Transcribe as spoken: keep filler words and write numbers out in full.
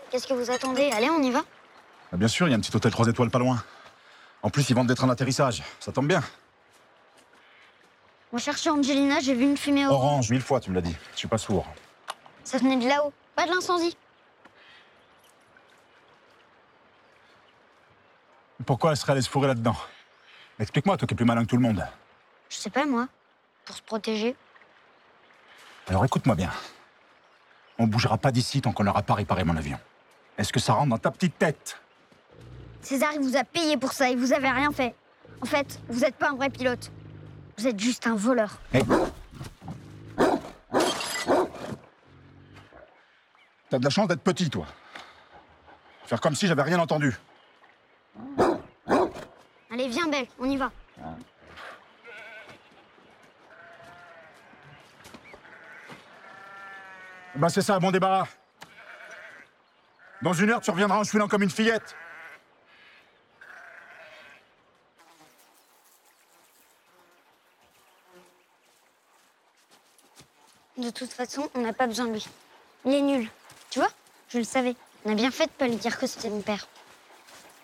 Qu'est-ce que vous attendez? Allez, on y va. Ah, bien sûr, il y a un petit hôtel trois étoiles pas loin. En plus, ils vendent des trains d'atterrissage. Ça tombe bien. On cherchait Angelina, j'ai vu une fumée orange. Orange, mille fois, tu me l'as dit. Je suis pas sourd. Ça venait de là-haut, pas de l'incendie. Pourquoi elle serait allée se fourrer là-dedans? Explique-moi, toi qui es plus malin que tout le monde. Je sais pas, moi. Pour se protéger. Alors écoute-moi bien. On bougera pas d'ici tant qu'on n'aura pas réparé mon avion. Est-ce que ça rentre dans ta petite tête? César, il vous a payé pour ça et vous avez rien fait. En fait, vous êtes pas un vrai pilote. Vous êtes juste un voleur. Hey. T'as de la chance d'être petit, toi. Faire comme si j'avais rien entendu. Allez, viens, Belle, on y va. Ben c'est ça, bon débarras. Dans une heure, tu reviendras en chouinant comme une fillette. De toute façon, on n'a pas besoin de lui. Il est nul. Tu vois? Je le savais. On a bien fait de pas lui dire que c'était mon père.